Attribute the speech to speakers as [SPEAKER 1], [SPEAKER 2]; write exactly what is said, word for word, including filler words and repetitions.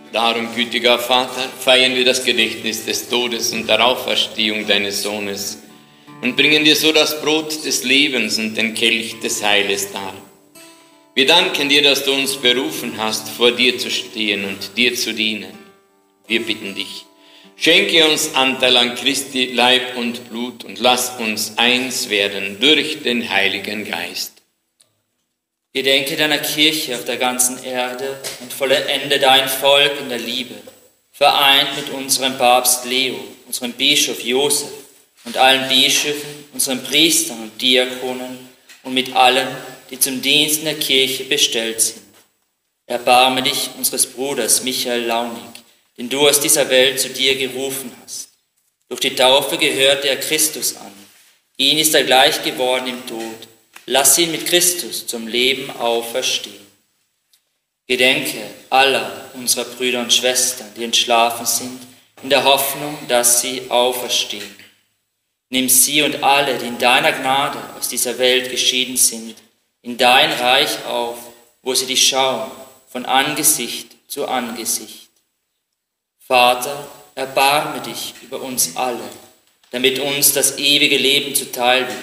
[SPEAKER 1] Darum, gütiger Vater, feiern wir das Gedächtnis des Todes und der Auferstehung deines Sohnes und bringen dir so das Brot des Lebens und den Kelch des Heiles dar. Wir danken dir, dass du uns berufen hast, vor dir zu stehen und dir zu dienen. Wir bitten dich, schenke uns Anteil an Christi Leib und Blut und lass uns eins werden durch den Heiligen Geist.
[SPEAKER 2] Gedenke deiner Kirche auf der ganzen Erde und vollende dein Volk in der Liebe, vereint mit unserem Papst Leo, unserem Bischof Josef und allen Bischöfen, unseren Priestern und Diakonen und mit allen, die zum Dienst in der Kirche bestellt sind. Erbarme dich unseres Bruders Michael Launig, den du aus dieser Welt zu dir gerufen hast. Durch die Taufe gehörte er Christus an. Ihn ist er gleich geworden im Tod. Lass ihn mit Christus zum Leben auferstehen. Gedenke aller unserer Brüder und Schwestern, die entschlafen sind, in der Hoffnung, dass sie auferstehen. Nimm sie und alle, die in deiner Gnade aus dieser Welt geschieden sind, in dein Reich auf, wo sie dich schauen, von Angesicht zu Angesicht. Vater, erbarme dich über uns alle, damit uns das ewige Leben zuteil wird